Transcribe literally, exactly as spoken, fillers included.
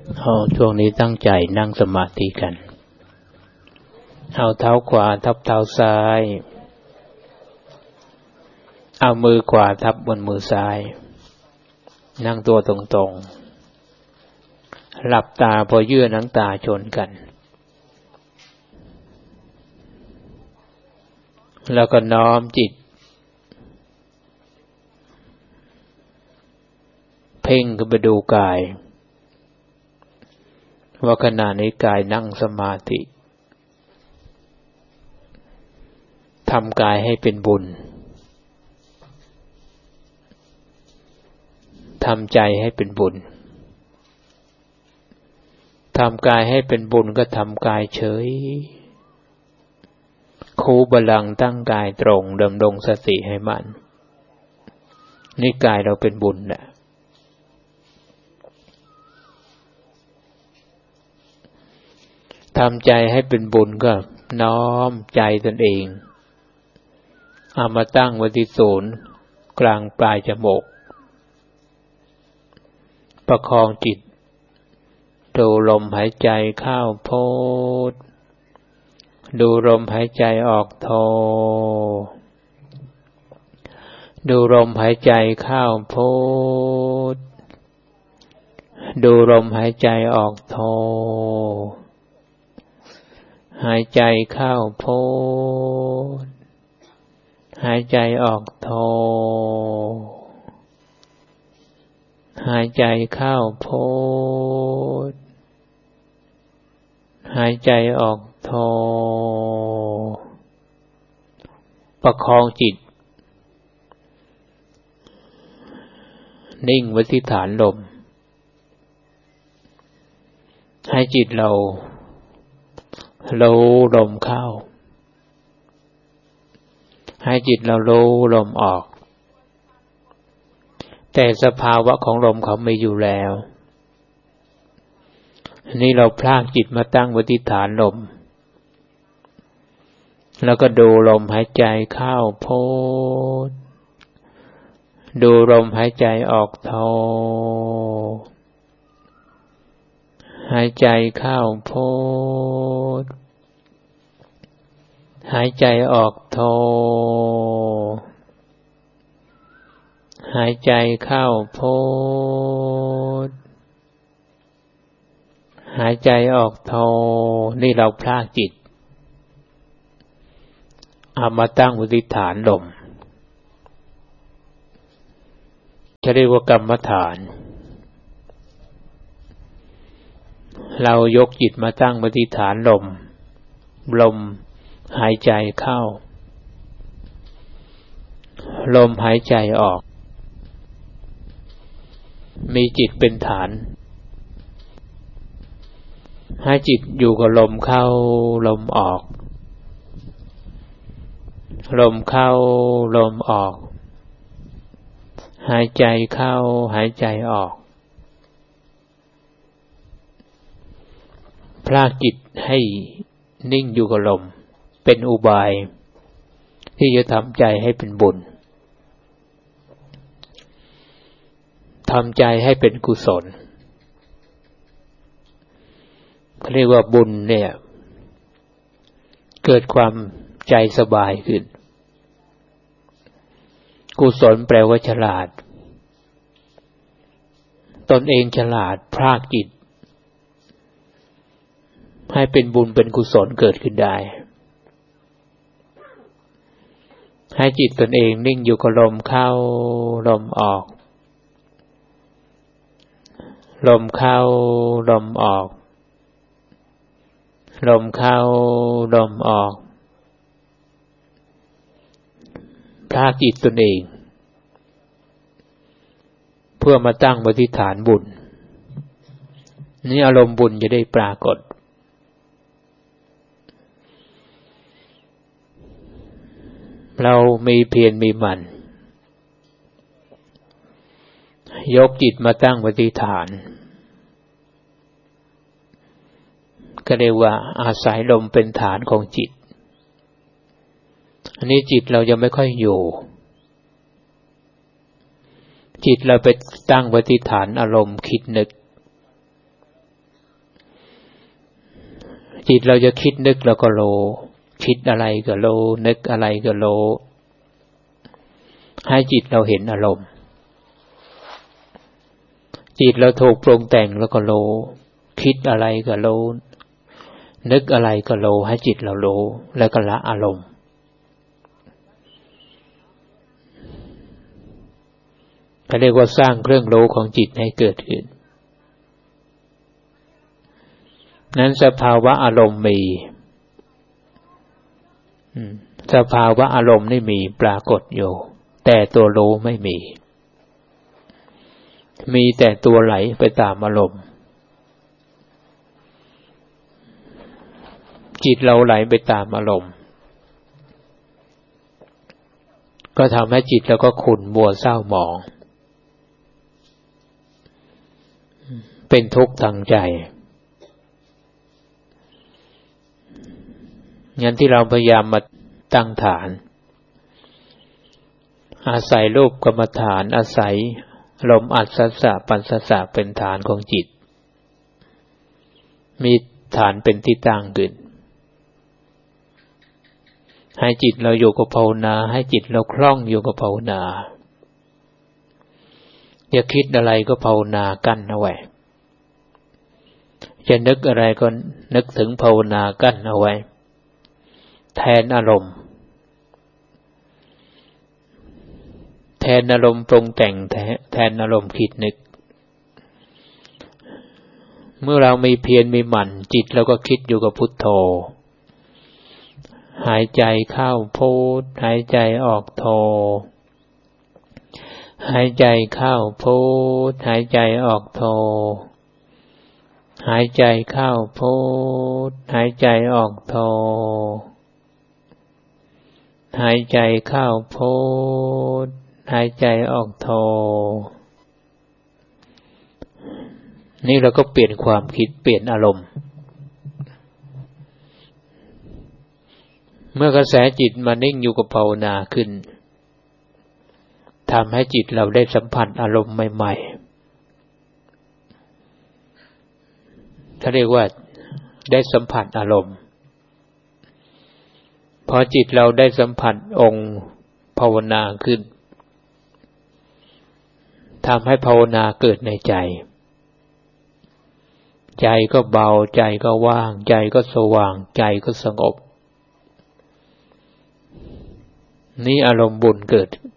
เอาช่วงนี้ตั้งใจนั่งสมาธิกันเอาเท้าขวาทับเท้าซ้ายเอามือขวาทับบนมือซ้ายนั่งตัวตรงๆหลับตาพอเยื่อหนังตาชนกันแล้วก็น้อมจิตเพ่งขึ้นไปดูกายว่าขณะนี้กายนั่งสมาธิทำกายให้เป็นบุญทำใจให้เป็นบุญทำกายให้เป็นบุญก็ทำกายเฉยคูบัลลังก์ตั้งกายตรงดำรงสติให้มั่นนี่กายเราเป็นบุญนะทำใจให้เป็นบุญก็น้อมใจตนเองเอามาตั้งไว้ที่ศูนย์กลางปลายจมูกประคองจิตดูลมหายใจเข้าโพธดูลมหายใจออกโทดูลมหายใจเข้าโพธดูลมหายใจออกโทหายใจเข้าโพธหายใจออกโทหายใจเข้าโพธหายใจออกโทประคองจิตนิ่งไว้ที่ฐานลมให้จิตเรารู้ลมเข้าให้จิตเรารู้ลมออกแต่สภาวะของลมเขาไม่อยู่แล้วนี่เราพลากจิตมาตั้งไว้ที่ฐานลมแล้วก็ดูลมหายใจเข้าโพธดูลมหายใจออกโทหายใจเข้าโพธหายใจออกโทหายใจเข้าโพธหายใจออกโทนี่เราพลากจิตเอามาตั้งไว้ที่ฐานลมจะเรียกว่ากรรมฐานเรายกจิตมาตั้งไว้ที่ฐานลมลมหายใจเข้าลมหายใจออกมีจิตเป็นฐานให้จิตอยู่กับลมเข้าลมออกลมเข้าลมออกหายใจเข้าหายใจออกพลากจิตให้นิ่งอยู่กับลมเป็นอุบายที่จะทำใจให้เป็นบุญทำใจให้เป็นกุศลเขาเรียกว่าบุญเนี่ยเกิดความใจสบายขึ้นกุศลแปลว่าฉลาดตนเองฉลาดพรากจิตให้เป็นบุญเป็นกุศลเกิดขึ้นได้ให้จิตตนเองนิ่งอยู่กับลมเข้าลมออกลมเข้าลมออกลมเข้าลมออกพลากจิตตนเองเพื่อมาตั้งบริฐานบุญนี่อารมณ์บุญจะได้ปรากฏเรามีเพียรมีมันยกจิตมาตั้งบริฐานก็เรียกว่าอาศัยลมเป็นฐานของจิตอันนี้จิตเรายังไม่ค่อยอยู่จิตเราไปตั้งไว้ที่ฐานอารมณ์คิดนึกจิตเราจะคิดนึกเราก็รู้คิดอะไรก็รู้นึกอะไรก็รู้ให้จิตเราเห็นอารมณ์จิตเราถูกปรุงแต่งแล้วก็รู้คิดอะไรก็รู้นึกอะไรก็รู้ให้จิตเรารู้แล้วก็ละอารมณ์เขาเรียกว่าสร้างเครื่องรู้ของจิตให้เกิดขึ้นนั้นสภาวะอารมณ์มีสภาวะอารมณ์นี่มีปรากฏอยู่แต่ตัวรู้ไม่มีมีแต่ตัวไหลไปตามอารมณ์จิตเราไหลไปตามอารมณ์ก็ทำให้จิตเราก็ขุ่นมัวเศร้าหมองเป็นทุกข์ทางใจงั้นที่เราพยายามมาตั้งฐานอาศัยรูปกรรมฐานอาศัยลมอัศสสะปัสสสะเป็นฐานของจิตมีฐานเป็นที่ตั้งขึ้นให้จิตเราอยู่กับภาวนาให้จิตเราคล่องอยู่กับภาวนาอย่าคิดอะไรก็ภาวนากั้นเอาไว้จะนึกอะไรก็นึกถึงภาวนากั้นเอาไว้แทนอารมณ์แทนอารมณ์ปรุงแต่งแทนอารมณ์คิดนึกเมื่อเรามีเพียรมีหมั่นจิตเราก็คิดอยู่กับพุทโธหายใจเข้าพุทหายใจออกโธหายใจเข้าพุทหายใจออกโธหายใจเข้าพุทหายใจออกโธหายใจเข้าพุทหายใจออกโธนี่เราก็เปลี่ยนความคิดเปลี่ยนอารมณ์เมื่อกระแสจิตมานิ่งอยู่กับภาวนาขึ้นทำให้จิตเราได้สัมผัสอารมณ์ใหม่ๆเขาเรียกว่าได้สัมผัสอารมณ์พอจิตเราได้สัมผัสองค์ภาวนาขึ้นทำให้ภาวนาเกิดในใจใจก็เบาใจก็ว่างใจก็สว่างใจก็สงบนี่อารมณ์บุญเกิด